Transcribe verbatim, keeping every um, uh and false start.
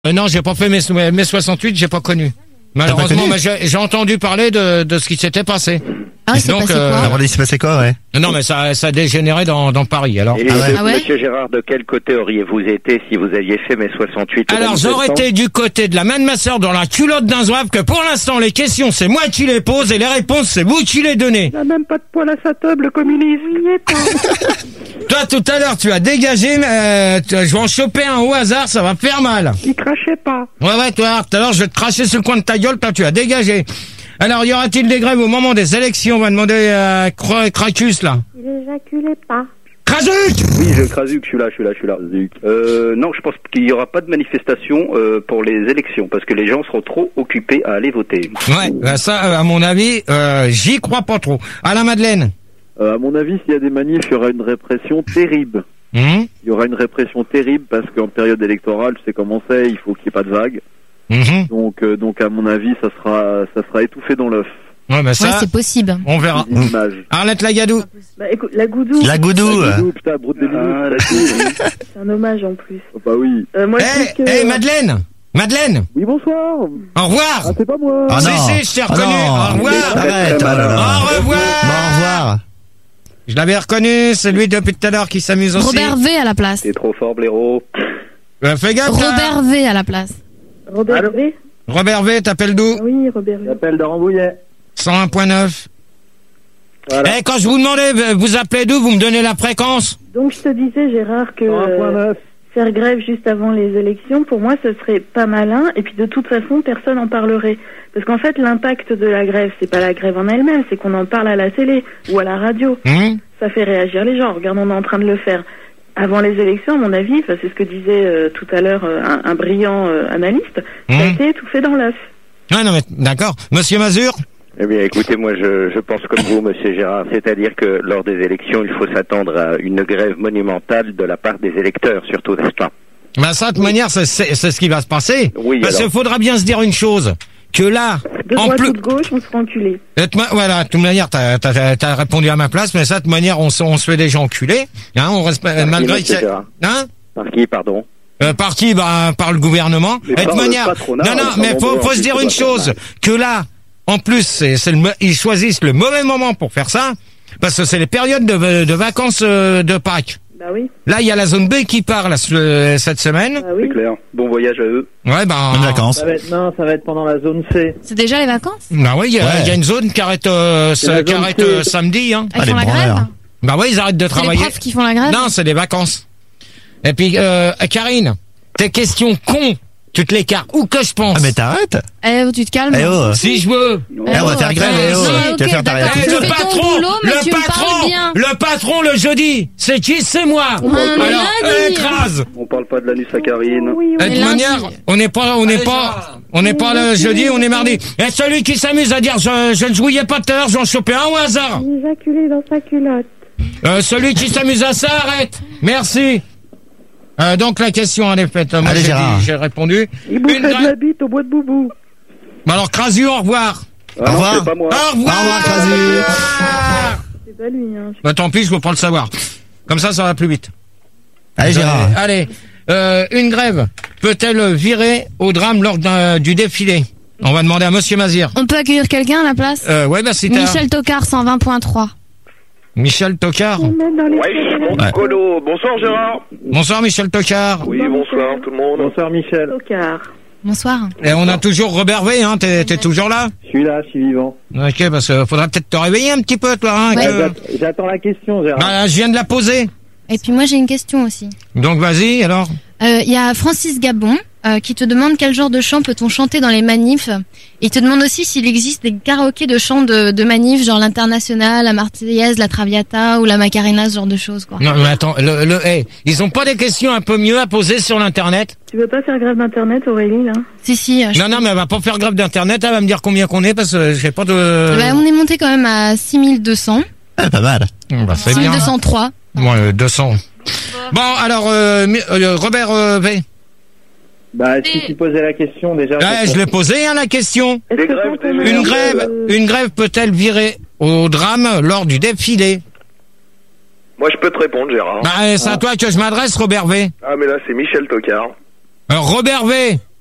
Euh, non, j'ai pas fait mai, mai soixante-huit, j'ai pas connu. Malheureusement, mais j'ai, j'ai entendu parler de, de ce qui s'était passé. Ah, c'est passé euh, quoi Alors, il s'est passé quoi, ouais? Non, mais ça, ça a dégénéré dans, dans Paris, alors. Et ah ouais. Ah ouais Monsieur Gérard, de quel côté auriez-vous été si vous aviez fait mai soixante-huit? Alors, j'aurais été du côté de la main de ma sœur dans la culotte d'un zouave, que pour l'instant, les questions, c'est moi qui les pose, et les réponses, c'est vous qui les donnez. Il n'a même pas de poil à sa table, le communiste. Il y est pas. Toi, tout à l'heure, tu as dégagé, mais, euh, tu- je vais en choper un au hasard, ça va faire mal. Il crachait pas. Ouais, ouais, toi, tout à l'heure, je vais te cracher sur le coin de ta gueule, toi, tu as dégagé. Alors, y aura-t-il des grèves au moment des élections? On va demander à Cra- Cracus, là. Il éjaculait pas. Krasuk! Oui, je Krasuk, je suis là, je suis là, je suis là. Zuc. Euh, non, je pense qu'il n'y aura pas de manifestation euh, pour les élections parce que les gens seront trop occupés à aller voter. Ouais, bah ça, euh, à mon avis, euh, j'y crois pas trop. Alain Madeleine. Euh, à mon avis, s'il y a des manifs, il y aura une répression terrible. Hum, Il y aura une répression terrible parce qu'en période électorale, tu sais comment c'est, il faut qu'il n'y ait pas de vagues. hum. Donc, euh, donc à mon avis, ça sera, ça sera étouffé dans l'œuf. Ouais, bah ça, Ouais, c'est possible. on verra. Une image. Arlette Lagadou. Bah écoute, la goudou, La goudou. La goudou, putain, broute des Ah, minous. la c'est un hommage en plus. Oh, bah oui. Euh, moi, je Eh, trouve que... eh, Madeleine. Madeleine. Oui, bonsoir. Au revoir. Ah, c'est pas moi. Ah Si, non. si, je t'ai Ah reconnu. non. Au revoir. Arrête, oh là là. Au revoir. Bon, au revoir. Je l'avais reconnu, c'est lui depuis tout à l'heure qui s'amuse aussi. Robert V à la place. C'est trop fort, blaireau. Euh, fais gaffe, là. Robert V à la place. Robert Allô V. Robert V, t'appelles d'où? Ah oui, Robert V. J'appelle de Rambouillet. cent un point neuf. Voilà. Eh, quand je vous demandais, euh, vous appelez d'où, vous me donnez la fréquence? Donc, je te disais, Gérard, que un point euh, neuf. faire grève juste avant les élections, pour moi, ce serait pas malin. Et puis, de toute façon, personne en parlerait. Parce qu'en fait, l'impact de la grève, c'est pas la grève en elle-même, c'est qu'on en parle à la télé ou à la radio. Hum? Ça fait réagir les gens. Regarde, on est en train de le faire. Avant les élections, à mon avis, enfin, c'est ce que disait euh, tout à l'heure euh, un, un brillant euh, analyste, ça a Hum? été étouffé dans l'œuf. Ouais, non, mais, d'accord. Monsieur Mazur? Eh bien, écoutez, moi, je, je pense comme vous, Monsieur Gérard, c'est-à-dire que lors des élections, il faut s'attendre à une grève monumentale de la part des électeurs, surtout, n'est-ce pas? Bah, ça, de toute manière, c'est, c'est, c'est ce qui va se passer. Oui, Parce alors. qu'il faudra bien se dire une chose. Que là, De en droite plus, ou de gauche, on se fait enculer. de toute ma- voilà, de toute manière, t'as, t'as, t'as répondu à ma place, mais ça, de toute manière, on, se- on se fait déjà enculer, hein, on respecte, Par qui, malgré Monsieur que, Gérard hein, Par qui, pardon? euh, parti, bah, par le gouvernement. Mais Et de par toute le manière, patronat, non, non, les mais faut, commandeurs, faut se c'est dire pas une mal. chose, que là, en plus, c'est, c'est le, mo- ils choisissent le mauvais moment pour faire ça, parce que c'est les périodes de, de vacances euh, de Pâques. Bah oui, Là, il y a la zone B qui part là, ce- cette semaine. bah C'est oui. clair. Bon voyage à eux. Ouais, bah, Bonnes vacances. Ça va être, non, ça va être pendant la zone C. C'est déjà les vacances? bah oui, il y, a- Ouais. il y a une zone qui arrête, euh, ce- C'est la qui zone arrête C. euh, samedi, hein. Ah, ils Ah, font les la grève? branleurs. Bah oui, ils arrêtent de C'est les travailler. profs qui font la grève? Non, c'est des vacances. Et puis, euh, Karine, tes questions cons, tu te les cartes. Où que je pense. Ah, mais t'arrêtes. Eh, oh, tu te calmes. Eh oh. Si je veux. Eh, Eh, on va oh, faire grève, attends. eh oh. Non, Tu vas ok, faire ta d'accord. réaction. Eh, Tu le fais ton patron, boulot, mais le tu me patron, parles bien. le patron le jeudi. C'est qui? C'est moi. Ouais, mais Alors, lundi. écrase. On parle pas de l'anus à Karine. Oui, Et oui. de Mais toute lundi. manière, on n'est pas, on n'est pas, on n'est pas le jeudi, on est mardi. Et celui qui s'amuse à dire je, je ne jouais pas tout à l'heure, j'en chopais un au hasard. Il éjaculait dans sa culotte. Euh, celui qui s'amuse à ça, arrête. Merci. Euh, donc la question elle est faite. Moi Allez, j'ai Gérard. dit- j'ai répondu. Il bouffait Une de gra- la bite au bois de boubou. Bah alors Crasu, au revoir. Ah non, revoir. c'est pas moi. Au revoir. Au revoir, Krasuk. C'est pas lui, hein. Bah tant pis, je veux pas le savoir. Comme ça, ça va plus vite. Allez, Gérard. Euh, allez, euh, une grève peut-elle virer au drame lors d'un- du défilé? On va demander à Monsieur Mazir. On peut accueillir quelqu'un à la place? Euh, ouais, bah si t'as... Michel Tocard, cent vingt point trois. Michel Tocard. Ils mettent dans les Ouais, mon Ouais. colo. Bonsoir, Gérard. Bonsoir Michel Tocard. Oui, bonsoir, tout le monde. Bonsoir Michel. Tocard. Bonsoir. Et on a toujours Robert V, hein, t'es, t'es toujours là? Je suis là, je suis vivant. Ok, parce que faudrait peut-être te réveiller un petit peu, toi, hein, Ouais. que- Euh, j'att- J'attends la question, Gérard. Bah, je viens de la poser. Et puis moi j'ai une question aussi. Donc vas-y, alors. Il y a Francis Gabon euh, qui te demande quel genre de chant peut-on chanter dans les manifs. Et il te demande aussi s'il existe des karaokés de chants de, de manifs, genre l'Internationale, la Marseillaise, la Traviata ou la Macarena, ce genre de choses, quoi. Non, mais attends, le, le, hey, ils ont pas des questions un peu mieux à poser sur l'internet? Tu veux pas faire grève d'internet, Aurélie, là? Si, si. euh, je- Non, non, mais elle va pas faire grève d'internet, elle va me dire combien qu'on est parce que j'ai pas de... Bah, on est monté quand même à six mille deux cents. Ah, pas mal. Bah, c'est six mille bien. deux cent trois. Bon, euh, deux cents. Bon, alors, euh, mi- euh, Robert euh, V. Bah, si tu posais la question déjà. Ouais, je l'ai posé, hein, la question. Est-ce Des que grèves, quand on des est- Une Merde. grève, euh, une grève peut-elle virer au drame lors du défilé? Moi, je peux te répondre, Gérard. Bah, c'est à toi que je m'adresse, Robert V. Ah, mais là, c'est Michel Tocard. Alors Robert V.